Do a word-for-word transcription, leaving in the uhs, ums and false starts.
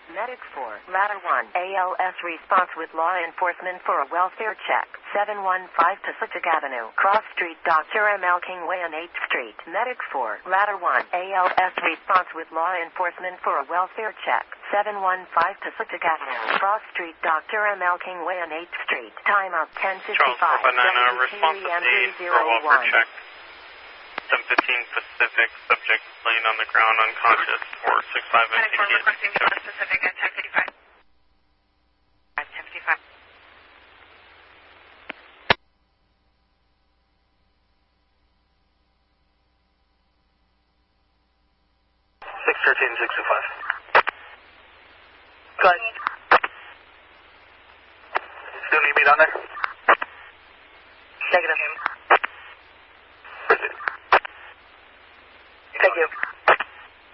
Medic four, Ladder one, A L S response with law enforcement for a welfare check. seven one five Pacific Avenue, Cross Street, Doctor M L Kingway on eighth Street. Medic four, Ladder one, A L S response with law enforcement for a welfare check. seven one five Pacific Avenue, Cross Street, Doctor M L Kingway on eighth Street. Time of ten fifty-five. Charles Banana, response to state for a welfare check. seven fifteen Pacific, subject laying on the ground unconscious, four six five M T T. Requesting to Pacific at ten fifty-five. ten fifty-five. six thirteen six two five. Go ahead. Still need me down there?